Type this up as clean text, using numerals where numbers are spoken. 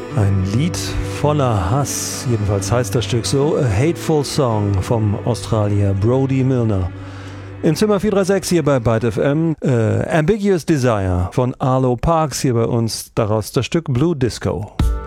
Ein Lied voller Hass, jedenfalls heißt das Stück so, A Hateful Song vom Australier Brody Milner. Im Zimmer 436 hier bei Byte FM, Ambiguous Desire von Arlo Parks hier bei uns, daraus das Stück Blue Disco.